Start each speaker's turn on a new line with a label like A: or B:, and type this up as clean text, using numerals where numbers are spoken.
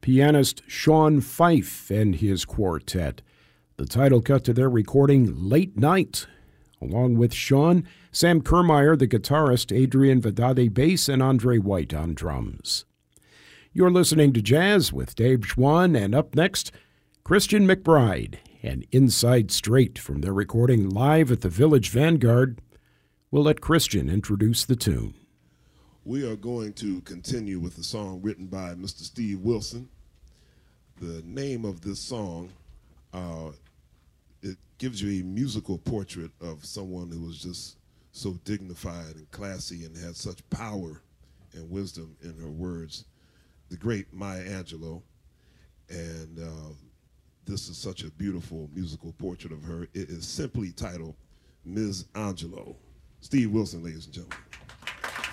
A: pianist Sean Fife and his quartet. The title cut to their recording, Late Night. Along with Sean, Sam Kermeyer, the guitarist, Adrian Vedade bass, and Andre White on drums. You're listening to Jazz with Dave Schwann, and up next, Christian McBride and Inside Straight from their recording live at the Village Vanguard. We'll let Christian introduce the tune.
B: We are going to continue with a song written by Mr. Steve Wilson. The name of this song, it gives you a musical portrait of someone who was just so dignified and classy and had such power and wisdom in her words. The great Maya Angelou. And this is such a beautiful musical portrait of her. It is simply titled Ms. Angelou. Steve Wilson, ladies and gentlemen.